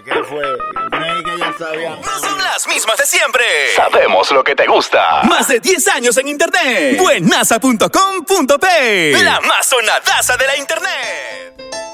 ¿Qué fue? Creí que ya sabían. No son las mismas de siempre. Sabemos lo que te gusta. Más de 10 años en internet. Buenaza.com.p. La más sonadaza de la internet.